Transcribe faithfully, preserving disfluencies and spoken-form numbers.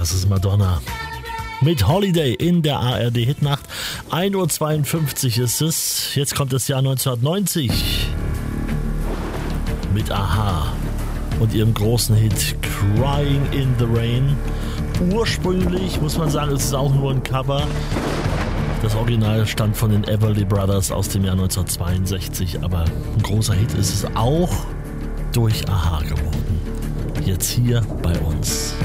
Das ist Madonna. Mit Holiday in der A R D-Hitnacht. ein Uhr zweiundfünfzig ist es. Jetzt kommt das Jahr neunzehnhundertneunzig. Mit A-ha und ihrem großen Hit Crying in the Rain. Ursprünglich, muss man sagen, ist es auch nur ein Cover. Das Original stammt von den Everly Brothers aus dem Jahr neunzehnhundertzweiundsechzig. Aber ein großer Hit ist es auch durch A-ha geworden. Jetzt hier bei uns.